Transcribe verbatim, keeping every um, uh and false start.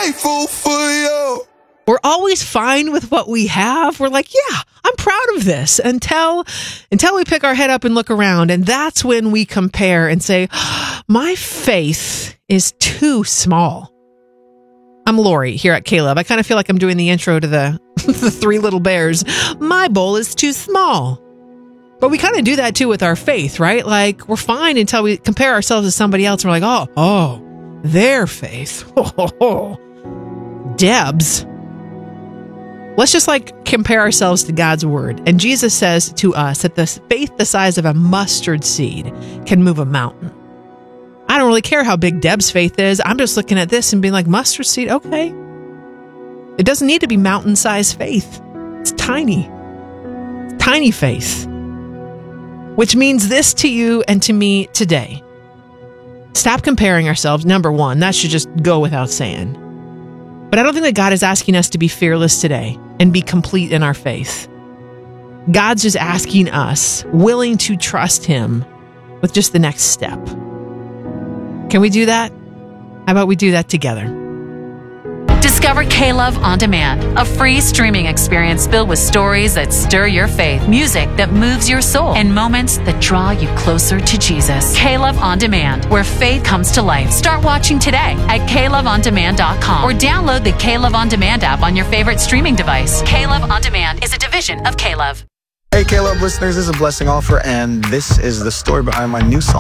grateful for you. We're always fine with what we have. We're like, yeah, I'm proud of this until until we pick our head up and look around. And that's when we compare and say, my faith is too small. I'm Lori here at Caleb. I kind of feel like I'm doing the intro to the, the Three Little Bears. My bowl is too small. But we kind of do that too with our faith, right? Like we're fine until we compare ourselves to somebody else. And we're like, oh, oh, their faith. Oh, oh, oh. Deb's. Let's just like compare ourselves to God's word. And Jesus says to us that the faith the size of a mustard seed can move a mountain. I don't really care how big Deb's faith is. I'm just looking at this and being like, mustard seed, okay. It doesn't need to be mountain-sized faith. It's tiny. It's tiny faith. Which means this to you and to me today. Stop comparing ourselves, number one. That should just go without saying. But I don't think that God is asking us to be fearless today and be complete in our faith. God's just asking us, willing to trust Him with just the next step. Can we do that? How about we do that together? Discover K-Love On Demand, a free streaming experience filled with stories that stir your faith, music that moves your soul, and moments that draw you closer to Jesus. K-Love On Demand, where faith comes to life. Start watching today at K Love On Demand dot com or download the K-Love On Demand app on your favorite streaming device. K-Love On Demand is a division of K-Love. Hey, Caleb listeners, this is a Blessing Offer, and this is the story behind my new song.